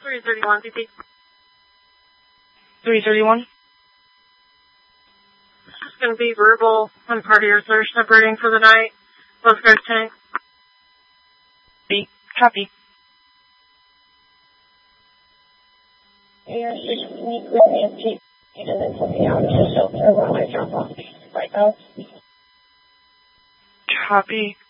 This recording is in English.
331 PP. 331. It's just going to be verbal on partiers. They're separating for the night. Both guys tank. Copy. Yeah, just meet with me and keep and then something out just so while I drop off right now. Copy.